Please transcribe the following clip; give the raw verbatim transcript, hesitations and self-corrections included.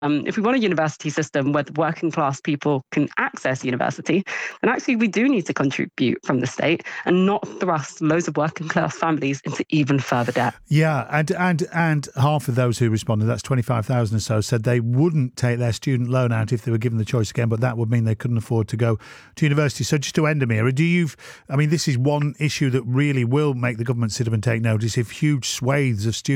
Um, if we want a university system where the working class people can access university, then actually we do need to contribute from the state and not thrust loads of working class families into even further debt. Yeah, and and and half of those who responded, that's twenty-five thousand or so, said they wouldn't take their student loan out if they were given the choice again, but that would mean they couldn't afford to go to university. So just to end, Amira, do you, I mean, this is one issue that really will make the government sit up and take notice if huge swathes of students